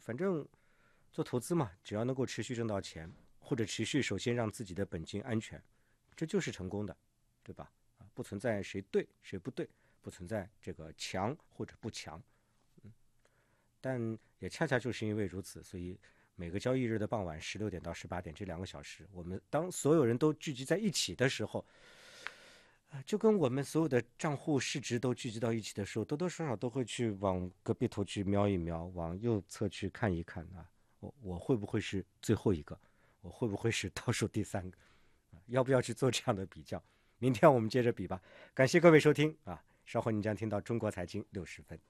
反正做投资嘛，只要能够持续挣到钱，或者持续首先让自己的本金安全，这就是成功的，对吧？不存在谁对谁不对，不存在这个强或者不强。但也恰恰就是因为如此，所以每个交易日的傍晚16点到18点这2个小时，我们当所有人都聚集在一起的时候，就跟我们所有的账户市值都聚集到一起的时候，多多少少都会去往隔壁头去瞄一瞄，往右侧去看一看啊，我会不会是最后一个？我会不会是倒数第3个？要不要去做这样的比较？明天我们接着比吧。感谢各位收听啊，稍后你将听到中国财经60分。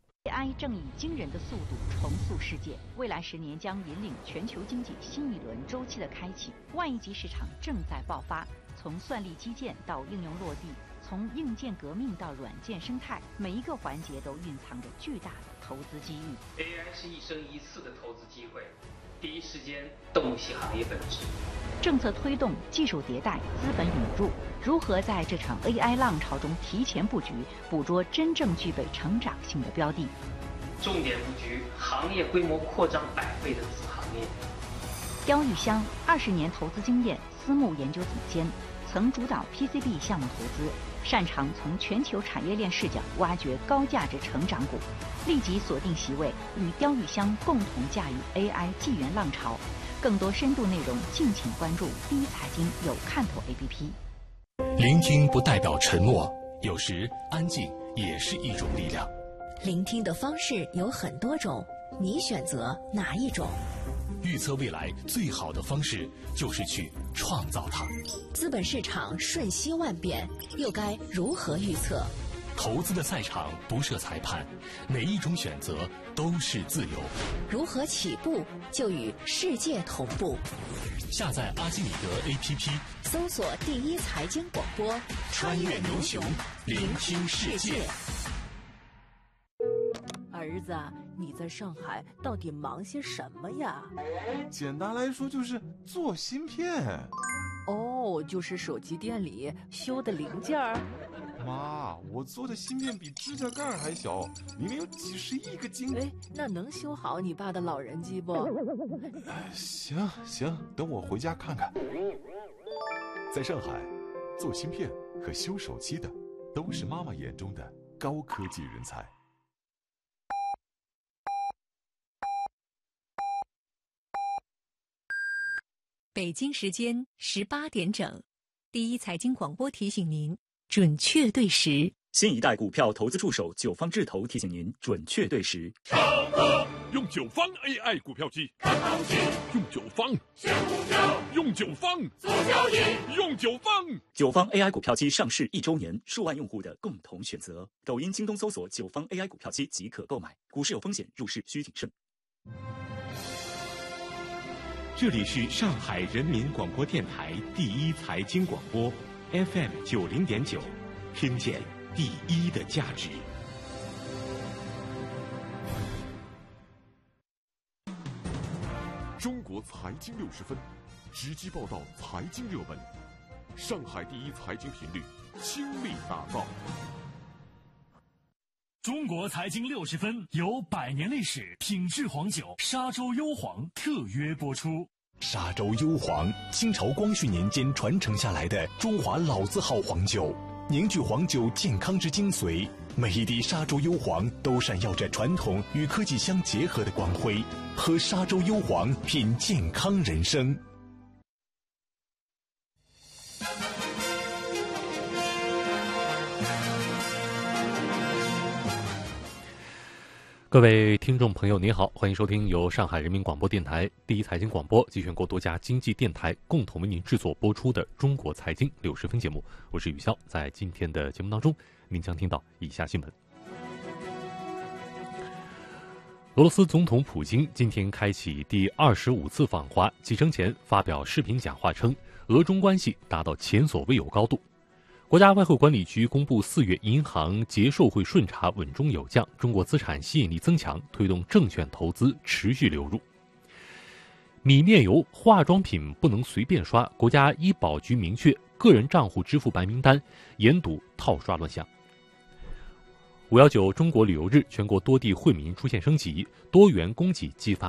AI 正以惊人的速度重塑世界，未来10年将引领全球经济新一轮周期的开启。万亿级市场正在爆发，从算力基建到应用落地，从硬件革命到软件生态，每一个环节都蕴藏着巨大的投资机遇。 AI 是一生一次的投资机会，第一时间洞悉行业本质。 政策推动、技术迭代、资本引入，如何在这场 AI 浪潮中提前布局，捕捉真正具备成长性的标的？ 重点布局行业规模扩张100倍的子行业。 刁玉香20年投资经验，私募研究总监，曾主导 PCB 项目投资，擅长从全球产业链视角挖掘高价值成长股。立即锁定席位，与刁玉香共同驾驭 AI 纪元浪潮。更多深度内容，敬请关注第一财经有看头 APP。 聆听不代表沉默，有时安静也是一种力量。 聆听的方式有很多种，你选择哪一种？ 预测未来最好的方式就是去创造它。 资本市场瞬息万变，又该如何预测？ 投资的赛场不设裁判，每一种选择都是自由。 如何起步就与世界同步？ 下载阿基米德 APP， 搜索第一财经广播， 穿越牛熊，聆听世界。 儿子，你在上海到底忙些什么呀？ 简单来说就是做芯片。 哦，就是手机店里修的零件儿。 妈，我做的芯片比指甲盖还小，里面有几十亿个晶。 哎，那能修好你爸的老人机不？ 行，等我回家看看。 在上海，做芯片和修手机的都是妈妈眼中的高科技人才。 北京时间18点整，第一财经广播提醒您准确对时。 新一代股票投资助手九方智投提醒您准确对时。 用九方 AI 股票机看行情，用九方选股票，用九方做交易，用九方。 九方 AI 股票机上市1周年，数万用户的共同选择。抖音、京东搜索九方 AI 股票机即可购买。股市有风险，入市需谨慎。 这里是上海人民广播电台第一财经广播 FM 90.9，听见第一的价值。 中国财经60分，直击报道财经热门，上海第一财经频率倾力打造。 中国财经60分由100年历史品质黄酒沙洲幽黄特约播出。 沙洲幽黄，清朝光绪年间传承下来的中华老字号黄酒，凝聚黄酒健康之精髓。每一滴沙洲幽黄都闪耀着传统与科技相结合的光辉。喝沙洲幽黄，品健康人生。 各位听众朋友您好，欢迎收听由上海人民广播电台第一财经广播及全国多家经济电台共同为您制作播出的中国财经60分节目，我是宇潇。在今天的节目当中，您将听到以下新闻。俄罗斯总统普京今天开启第25次访华，启程前发表视频讲话称，俄中关系达到前所未有高度。国家外汇管理局公布4月银行结售汇顺差稳中有降，中国资产吸引力增强，推动证券投资持续流入。米面油、化妆品不能随便刷，国家医保局明确个人账户支付白名单，严堵套刷乱象。519中国旅游日，全国多地惠民出现升级，多元供给激发